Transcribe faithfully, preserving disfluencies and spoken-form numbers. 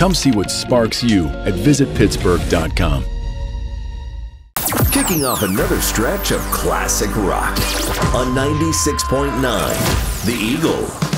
Come see what sparks you at visit pittsburgh dot com. Kicking off another stretch of classic rock on ninety-six point nine The Eagle.